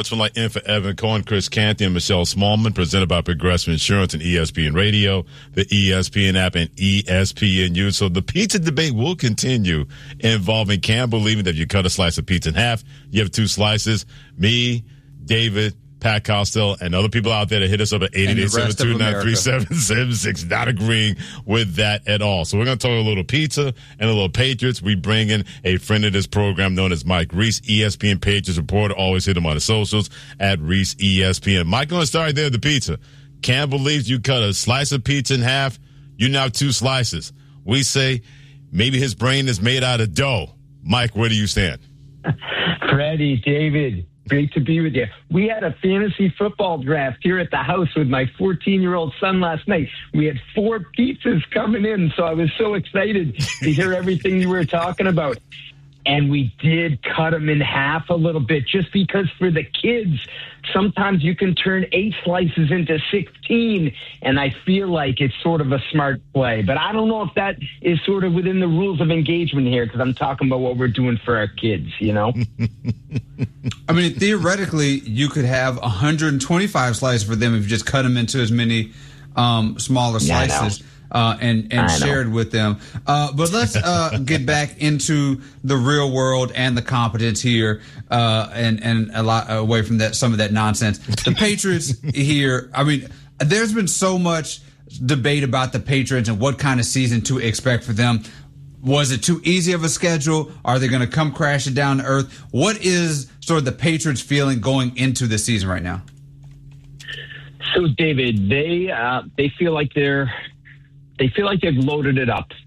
Sportsmanlike in for Evan Cohen, Chris Canty, and Michelle Smallman, presented by Progressive Insurance and ESPN Radio, the ESPN app, and ESPNU. So the pizza debate will continue involving Cam believing that if you cut a slice of pizza in half, you have two slices. Me, David, Pat Costello, and other people out there that hit us up at 888-729-3776, not agreeing with that at all. So we're going to talk a little pizza and a little Patriots. We bring in a friend of this program known as Mike Reese, ESPN Patriots reporter. Always hit him on the socials at Reese ESPN. Mike, going to start there, the pizza. Cam believes you cut a slice of pizza in half, you now have two slices. We say maybe his brain is made out of dough. Mike, where do you stand? Freddie, David, great to be with you. We had a fantasy football draft here at the house with my 14-year-old son last night. We had 4 pizzas coming in, so I was so excited to hear everything you were talking about. And we did cut them in half a little bit just because for the kids, sometimes you can turn 8 slices into 16, and I feel like it's sort of a smart play. But I don't know if that is sort of within the rules of engagement here because I'm talking about what we're doing for our kids, you know? I mean, theoretically, you could have 125 slices for them if you just cut them into as many smaller slices. And shared with them. But let's get back into the real world and the competence here, and a lot away from that, some of that nonsense. The Patriots here, I mean, there's been so much debate about the Patriots and what kind of season to expect for them. Was it too easy of a schedule? Are they going to come crashing down to earth? What is sort of the Patriots feeling going into the season right now? So, David, they feel like they've loaded it up.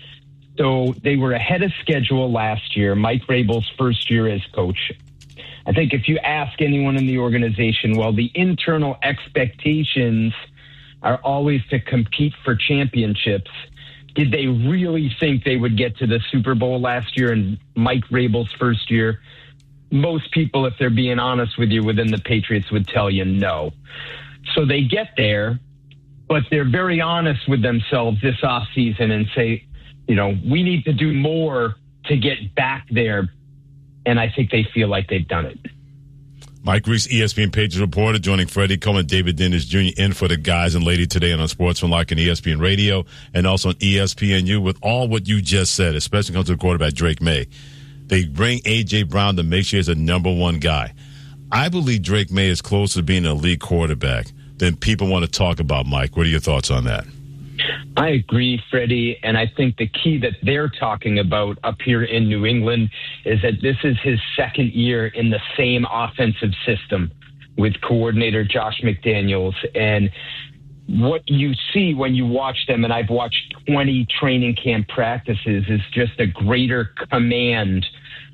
So they were ahead of schedule last year, Mike Vrabel's first year as coach. I think if you ask anyone in the organization, well, the internal expectations are always to compete for championships. Did they really think they would get to the Super Bowl last year in Mike Vrabel's first year? Most people, if they're being honest with you, within the Patriots would tell you no. So they get there, but they're very honest with themselves this offseason and say, you know, we need to do more to get back there. And I think they feel like they've done it. Mike Reese, ESPN Patriots reporter, joining Freddie Coleman, David Dennis Jr. in for the guys and lady today on Sportsmanlike and ESPN Radio and also on ESPNU with all what you just said, especially comes to the quarterback Drake May. They bring A.J. Brown to make sure he's a number one guy. I believe Drake May is closer to being an elite quarterback than people want to talk about, Mike. What are your thoughts on that? I agree, Freddie, and I think the key that they're talking about up here in New England is that this is his second year in the same offensive system with coordinator Josh McDaniels. And what you see when you watch them, and I've watched 20 training camp practices, is just a greater command.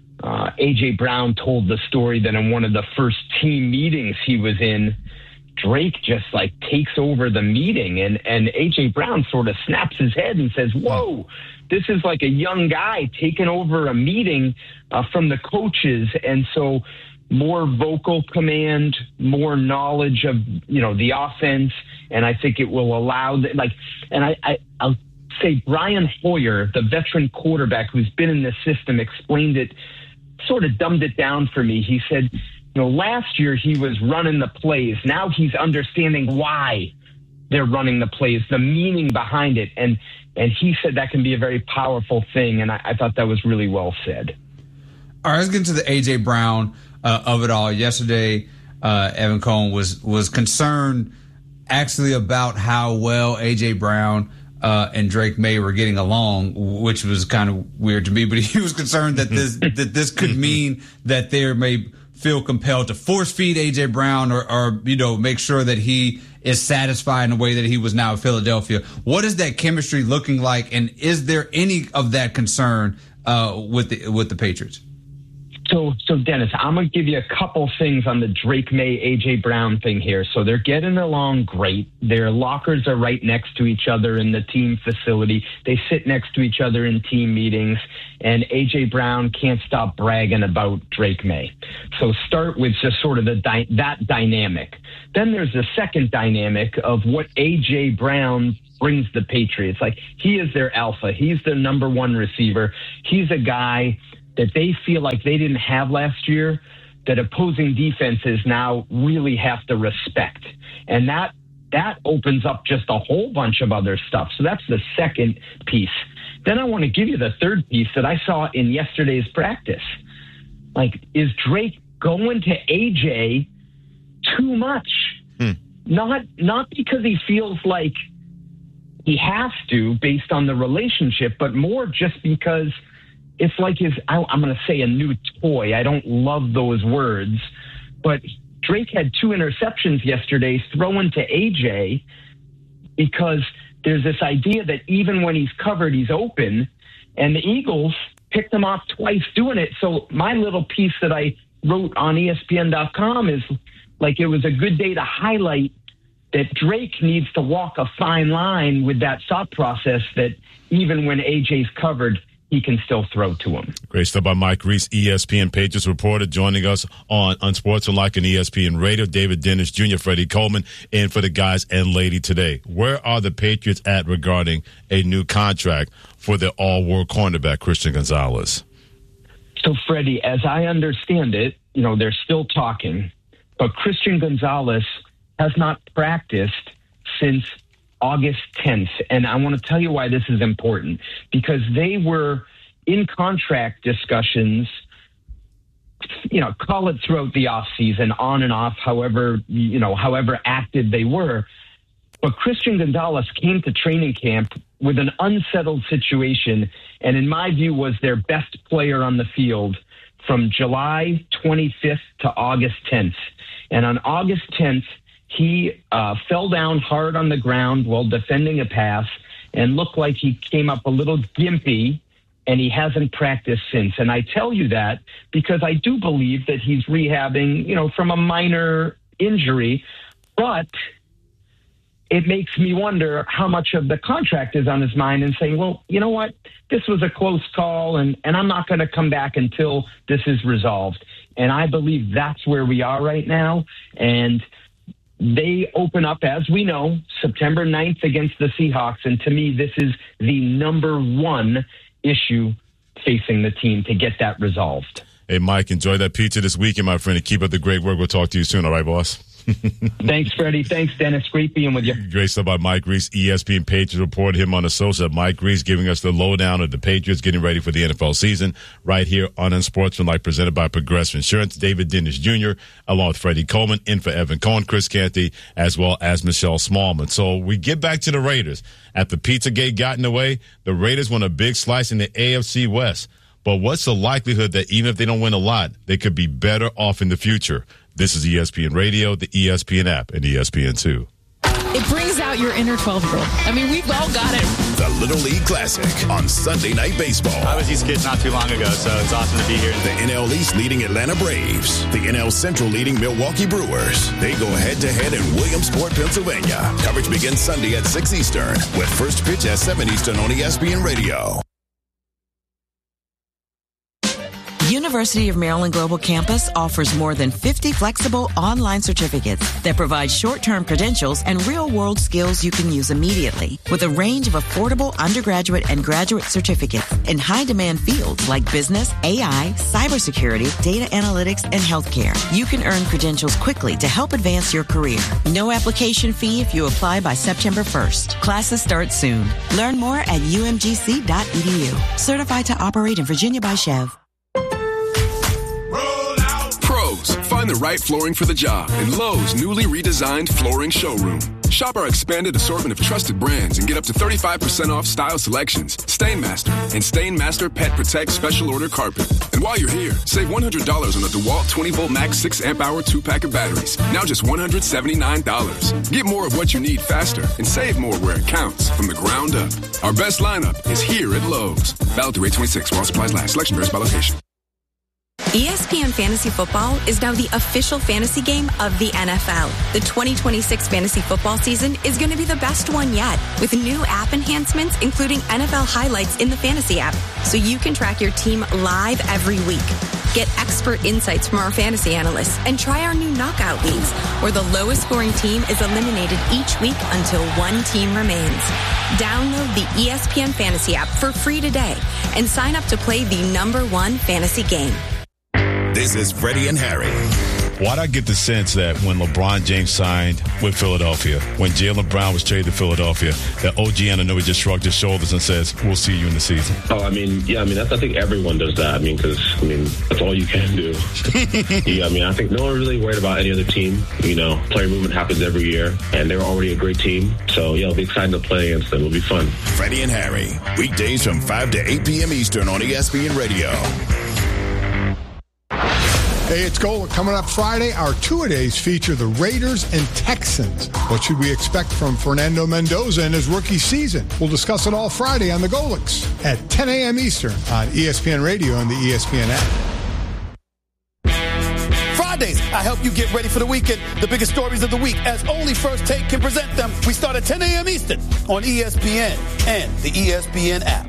A.J. Brown told the story that in one of the first team meetings he was in, Drake just like takes over the meeting and A.J. Brown sort of snaps his head and says, whoa, this is like a young guy taking over a meeting from the coaches. And so more vocal command, more knowledge of, you know, the offense. And I think it will allow I'll say Brian Hoyer, the veteran quarterback who's been in this system, explained it, sort of dumbed it down for me. He said, you know, last year he was running the plays. Now he's understanding why they're running the plays, the meaning behind it. And he said that can be a very powerful thing. And I thought that was really well said. All right, let's get into the A.J. Brown of it all. Yesterday, Evan Cohen was concerned actually about how well A.J. Brown and Drake May were getting along, which was kind of weird to me. But he was concerned that this could mean that there may feel compelled to force feed A.J. Brown or you know, make sure that he is satisfied in the way that he was now in Philadelphia. What is that chemistry looking like, and is there any of that concern with the Patriots? So Dennis, I'm going to give you a couple things on the Drake May, A.J. Brown thing here. So they're getting along great. Their lockers are right next to each other in the team facility. They sit next to each other in team meetings. And A.J. Brown can't stop bragging about Drake May. So start with just sort of that dynamic. Then there's the second dynamic of what A.J. Brown brings the Patriots. Like, he is their alpha. He's their number one receiver. He's a guy that they feel like they didn't have last year. that opposing defenses now really have to respect. And that opens up just a whole bunch of other stuff. So that's the second piece. Then I want to give you the third piece that I saw in yesterday's practice. Like, is Drake going to AJ too much? Not because he feels like he has to based on the relationship, but more just because it's like I'm going to say a new toy. I don't love those words, but Drake had 2 interceptions yesterday throwing to AJ because there's this idea that even when he's covered, he's open, and the Eagles picked him off twice doing it. So my little piece that I wrote on ESPN.com is like, it was a good day to highlight that Drake needs to walk a fine line with that thought process that even when AJ's covered, he can still throw to him. Great stuff by Mike Reese, ESPN Patriots reporter, joining us on Unsportsmanlike and ESPN Radio. David Dennis Jr., Freddie Coleman, in for the guys and lady today. Where are the Patriots at regarding a new contract for the all-world cornerback, Christian Gonzalez? So, Freddie, as I understand it, they're still talking, but Christian Gonzalez has not practiced since August 10th. And I want to tell you why this is important, because they were in contract discussions, call it throughout the offseason, on and off, however active they were. But Christian Gonzalez came to training camp with an unsettled situation, and in my view was their best player on the field from July 25th to August 10th. And on August 10th, he fell down hard on the ground while defending a pass and looked like he came up a little gimpy, and he hasn't practiced since. And I tell you that because I do believe that he's rehabbing, from a minor injury, but it makes me wonder how much of the contract is on his mind and saying, well, you know what, this was a close call, and I'm not going to come back until this is resolved. And I believe that's where we are right now. And they open up, as we know, September 9th against the Seahawks. And to me, this is the number one issue facing the team to get that resolved. Hey, Mike, enjoy that pizza this weekend, my friend, and keep up the great work. We'll talk to you soon. All right, boss? Thanks, Freddie. Thanks, Dennis. Great being with you. Great stuff by Mike Reese, ESPN Patriots reporter, him on the social. Mike Reese giving us the lowdown of the Patriots getting ready for the NFL season right here on Unsportsmanlike, presented by Progressive Insurance. David Dennis Jr., along with Freddie Coleman, in for Evan Cohen, Chris Canty, as well as Michelle Smallman. So we get back to the Raiders. After Pizzagate got in the way, the Raiders won a big slice in the AFC West. But what's the likelihood that even if they don't win a lot, they could be better off in the future? This is ESPN Radio, the ESPN app, and ESPN2. It brings out your inner 12-year-old. I mean, we've all got it. The Little League Classic on Sunday Night Baseball. I was these kids not too long ago, so it's awesome to be here. The NL East leading Atlanta Braves. The NL Central leading Milwaukee Brewers. They go head-to-head in Williamsport, Pennsylvania. Coverage begins Sunday at 6 Eastern, with first pitch at 7 Eastern on ESPN Radio. University of Maryland Global Campus offers more than 50 flexible online certificates that provide short-term credentials and real-world skills you can use immediately, with a range of affordable undergraduate and graduate certificates in high-demand fields like business, AI, cybersecurity, data analytics, and healthcare. You can earn credentials quickly to help advance your career. No application fee if you apply by September 1st. Classes start soon. Learn more at umgc.edu. Certified to operate in Virginia by Chev. Find the right flooring for the job in Lowe's newly redesigned flooring showroom. Shop our expanded assortment of trusted brands and get up to 35% off style selections, Stainmaster, and Stainmaster Pet Protect Special Order Carpet. And while you're here, save $100 on the DeWalt 20-volt max 6-amp-hour 2-pack of batteries. Now just $179. Get more of what you need faster and save more where it counts from the ground up. Our best lineup is here at Lowe's. Valid through 8/26 while supplies last. Selection varies by location. ESPN Fantasy Football is now the official fantasy game of the NFL. The 2026 fantasy football season is going to be the best one yet, with new app enhancements, including NFL highlights in the fantasy app, so you can track your team live every week. Get expert insights from our fantasy analysts and try our new knockout leagues, where the lowest scoring team is eliminated each week until one team remains. Download the ESPN Fantasy app for free today and sign up to play the #1 fantasy game. This is Freddie and Harry. Why'd I get the sense that when LeBron James signed with Philadelphia, when Jaylen Brown was traded to Philadelphia, that OG Anunoby just shrugged his shoulders and says, we'll see you in the season? Oh, I think everyone does that. Because that's all you can do. I think no one really worried about any other team. Player movement happens every year, and they're already a great team. So, it'll be exciting to play against them. It'll be fun. Freddie and Harry, weekdays from 5 to 8 p.m. Eastern on ESPN Radio. Hey, it's Golic. Coming up Friday, our two-a-days feature the Raiders and Texans. What should we expect from Fernando Mendoza in his rookie season? We'll discuss it all Friday on the Golics at 10 a.m. Eastern on ESPN Radio and the ESPN app. Fridays, I help you get ready for the weekend. The biggest stories of the week, as only First Take can present them. We start at 10 a.m. Eastern on ESPN and the ESPN app.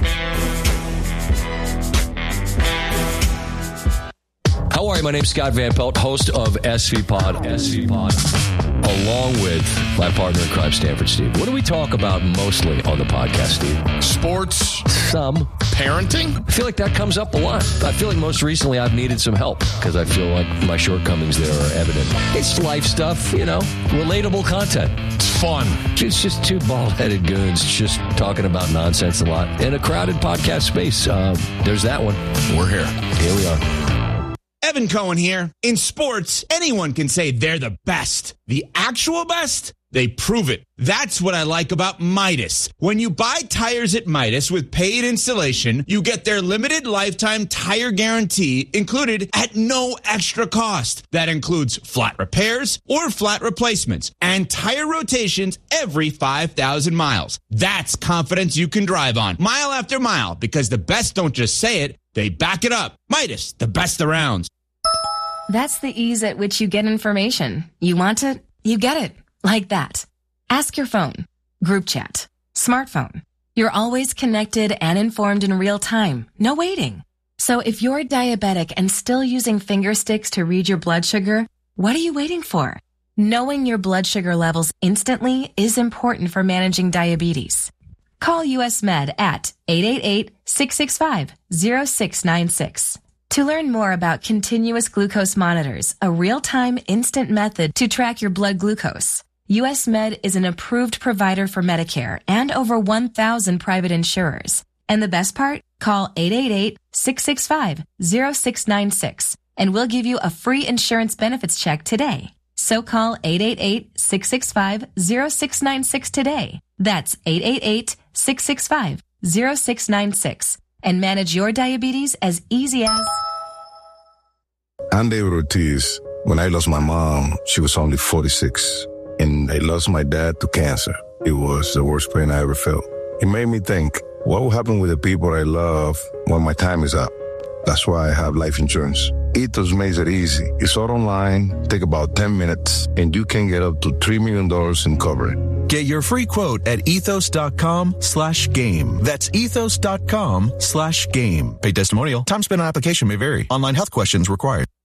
How are you? My name's Scott Van Pelt, host of SV Pod, along with my partner in crime, Stanford Steve. What do we talk about mostly on the podcast, Steve? Sports. Some. Parenting? I feel like that comes up a lot. I feel like most recently I've needed some help because I feel like my shortcomings there are evident. It's life stuff, relatable content. It's fun. It's just two bald-headed goons just talking about nonsense a lot in a crowded podcast space. There's that one. We're here. Here we are. Evan Cohen here. In sports, anyone can say they're the best. The actual best? They prove it. That's what I like about Midas. When you buy tires at Midas with paid installation, you get their limited lifetime tire guarantee included at no extra cost. That includes flat repairs or flat replacements and tire rotations every 5,000 miles. That's confidence you can drive on mile after mile, because the best don't just say it, they back it up. Midas, the best around. That's the ease at which you get information. You want it, you get it. Like that. Ask your phone, group chat, smartphone. You're always connected and informed in real time. No waiting. So if you're diabetic and still using finger sticks to read your blood sugar, what are you waiting for? Knowing your blood sugar levels instantly is important for managing diabetes. Call US Med at 888-665-0696. To learn more about continuous glucose monitors, a real-time instant method to track your blood glucose. US Med is an approved provider for Medicare and over 1,000 private insurers. And the best part? Call 888-665-0696 and we'll give you a free insurance benefits check today. So call 888-665-0696 today. That's 888-665-0696 and manage your diabetes as easy as... I'm David Ortiz. When I lost my mom, she was only 46. And I lost my dad to cancer. It was the worst pain I ever felt. It made me think, what will happen with the people I love when my time is up? That's why I have life insurance. Ethos makes it easy. It's all online, take about 10 minutes, and you can get up to $3 million in coverage. Get your free quote at ethos.com/game. That's ethos.com/game. Paid testimonial. Time spent on application may vary. Online health questions required.